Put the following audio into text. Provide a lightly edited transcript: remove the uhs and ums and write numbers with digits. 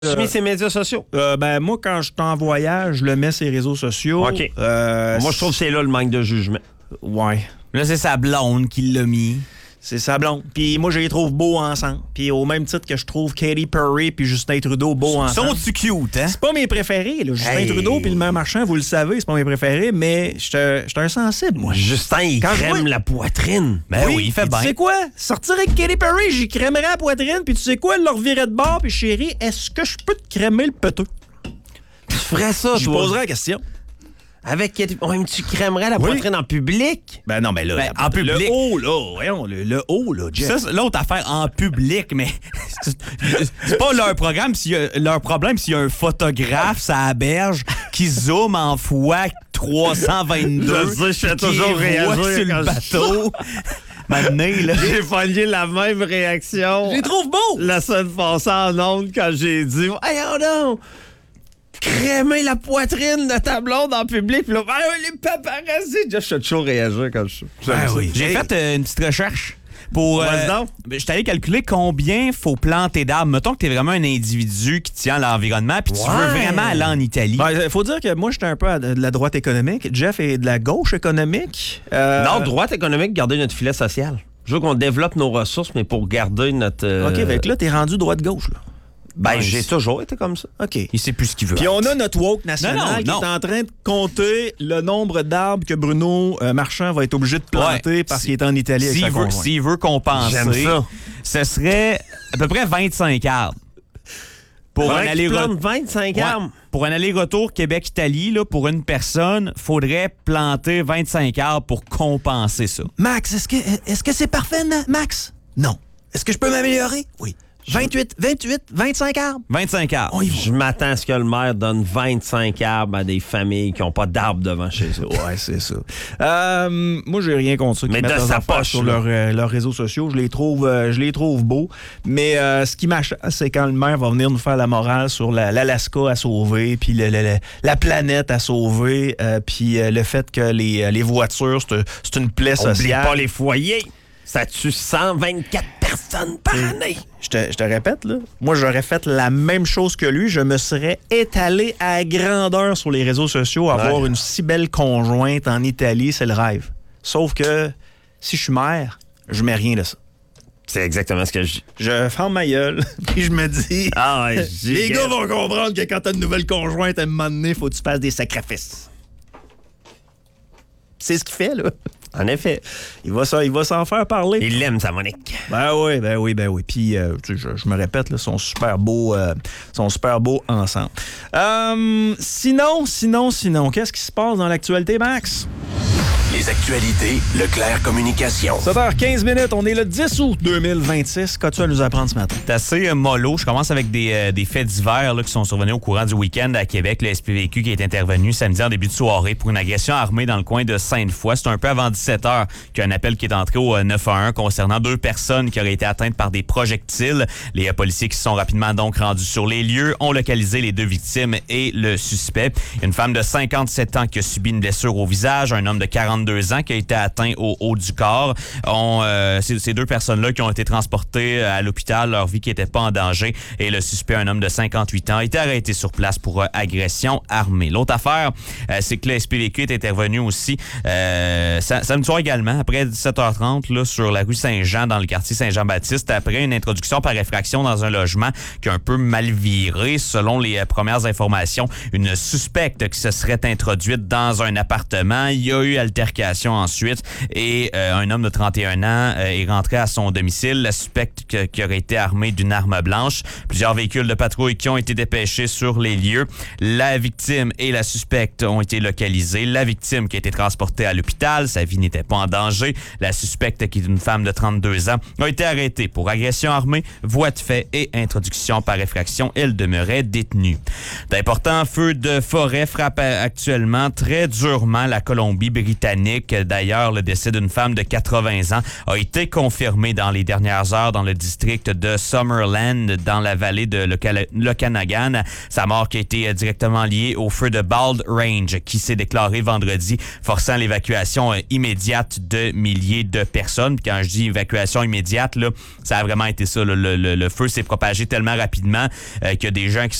Tu mets ses médias sociaux? Moi, quand je suis en voyage, je le mets sur les réseaux sociaux. OK. Moi, je trouve que c'est là le manque de jugement. Ouais. Là, c'est sa blonde qui l'a mis. C'est sa blonde. Puis moi, je les trouve beaux ensemble. Puis au même titre que je trouve Katy Perry puis Justin Trudeau beaux ensemble. Sont-tu cute, hein? C'est pas mes préférés. Là. Justin Trudeau puis le maire Marchand, vous le savez, c'est pas mes préférés, mais je suis un sensible, moi. Justin, il crème la poitrine. Ben oui, il fait bien. Tu sais quoi? Sortir avec Katy Perry, j'y crèmerais la poitrine, puis tu sais quoi? Le revirer de bord, puis chérie, est-ce que je peux te crémer le peteux? Tu ferais ça, Je toi? poserais la question. Avec tu crèmerais la poitrine en public? Ben non, mais là, en public. Le haut, là, voyons, le haut, là, Jeff. Ça, c'est l'autre affaire en public, mais c'est pas leur programme. Leur problème, s'il y a un photographe, ça berge, qui zoome en fois 322. Je sais, je fais toujours réagir sur le bateau. Maintenant, là. J'ai pogné la même réaction. Je les trouve beaux! La semaine passée en ondes quand j'ai dit « Hey, oh non! Crémer la poitrine de ta blonde en public. » Puis là, les paparazzi. Je fais toujours réagir quand je suis. J'ai fait une petite recherche. Pour, je suis allé calculer combien faut planter d'arbres. Mettons que tu es vraiment un individu qui tient l'environnement puis tu veux vraiment aller en Italie. Il faut dire que moi, j'étais un peu de la droite économique. Jeff est de la gauche économique. Non, droite économique, garder notre filet social. Je veux qu'on développe nos ressources, mais pour garder notre... OK, fait que là, t'es rendu droite-gauche, là. J'ai toujours été comme ça. OK. Il sait plus ce qu'il veut. Puis on a notre woke national qui est en train de compter le nombre d'arbres que Bruno Marchand va être obligé de planter parce qu'il est en Italie avec sa conjointe. S'il veut compenser, ce serait à peu près 25 arbres. Pour un aller-retour 25 arbres. Pour un aller-retour Québec-Italie, là, pour une personne, faudrait planter 25 arbres pour compenser ça. Max, est-ce que c'est parfait, Max? Non. Est-ce que je peux m'améliorer? Oui. 28, 25 arbres. 25 arbres. Je m'attends à ce que le maire donne 25 arbres à des familles qui n'ont pas d'arbres devant chez eux. Ouais, c'est ça. Moi, j'ai rien contre ça. Mais de sa poche sur leurs réseaux sociaux, je les trouve beaux. Mais ce qui m'achète, c'est quand le maire va venir nous faire la morale sur l'Alaska à sauver, puis la planète à sauver, puis le fait que les voitures, c'est une plaie sociale. Oublie pas les foyers. Ça tue 124 personnes par année. Je te répète, là, moi, j'aurais fait la même chose que lui. Je me serais étalé à grandeur sur les réseaux sociaux. Avoir une si belle conjointe en Italie, c'est le rêve. Sauf que si je suis maire, je mets rien de ça. C'est exactement ce que je dis. Je ferme ma gueule, puis je me dis... les gars vont comprendre que quand t'as une nouvelle conjointe, à un moment donné, faut que tu fasses des sacrifices. C'est ce qu'il fait, là. En effet. Il va s'en faire parler. Il l'aime, sa Monique. Ben oui. Puis, je me répète, là, ils sont super beaux ensemble. Sinon, qu'est-ce qui se passe dans l'actualité, Max? Les actualités Leclerc Communication. 7h15, on est le 10 août 2026. Qu'as-tu à nous apprendre ce matin? C'est assez mollo. Je commence avec des faits divers là, qui sont survenus au courant du week-end à Québec. Le SPVQ qui est intervenu samedi en début de soirée pour une agression armée dans le coin de Sainte-Foy. C'est un peu avant 17h qu'il y a un appel qui est entré au 911 concernant 2 personnes qui auraient été atteintes par des projectiles. Les policiers qui se sont rapidement donc rendus sur les lieux ont localisé les 2 victimes et le suspect. Une femme de 57 ans qui a subi une blessure au visage, un homme de 42 ans qui a été atteint au haut du corps. Ces 2 personnes-là qui ont été transportées à l'hôpital, leur vie qui n'était pas en danger. Et le suspect, un homme de 58 ans, a été arrêté sur place pour agression armée. L'autre affaire, c'est que le SPVQ est intervenu aussi samedi soir également, après 17h30, là, sur la rue Saint-Jean, dans le quartier Saint-Jean-Baptiste, après une introduction par effraction dans un logement qui a un peu mal viré. Selon les premières informations, une suspecte qui se serait introduite dans un appartement. Il y a eu altercation ensuite et un homme de 31 ans est rentré à son domicile. La suspecte qui aurait été armée d'une arme blanche. Plusieurs véhicules de patrouille qui ont été dépêchés sur les lieux. La victime et la suspecte ont été localisés. La victime qui a été transportée à l'hôpital, sa vie n'était pas en danger. La suspecte, qui est une femme de 32 ans, a été arrêtée pour agression armée, voie de fait et introduction par effraction. Elle demeurait détenue. D'importants feux de forêt frappent actuellement très durement la Colombie-Britannique. panique. D'ailleurs, le décès d'une femme de 80 ans a été confirmé dans les dernières heures dans le district de Summerland, dans la vallée de l'Okanagan. Sa mort qui a été directement liée au feu de Bald Range qui s'est déclaré vendredi, forçant l'évacuation immédiate de milliers de personnes. Puis quand je dis évacuation immédiate, là, ça a vraiment été ça. Le feu s'est propagé tellement rapidement qu'il y a des gens qui